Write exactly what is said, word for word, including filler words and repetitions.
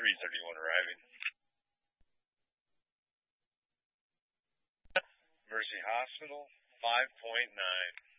three thirty-one arriving. Mercy Hospital, five point nine.